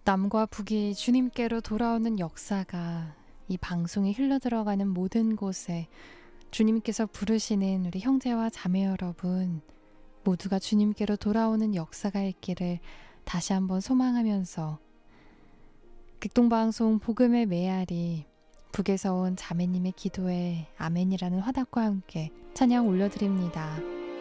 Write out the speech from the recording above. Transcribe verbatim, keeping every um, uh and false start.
남과 북이 주님께로 돌아오는 역사가 이 방송이 흘러들어가는 모든 곳에 주님께서 부르시는 우리 형제와 자매 여러분 모두가 주님께로 돌아오는 역사가 있기를 다시 한번 소망하면서 극동방송 복음의 메아리 북에서 온 자매님의 기도에 아멘이라는 화답과 함께 찬양 올려드립니다.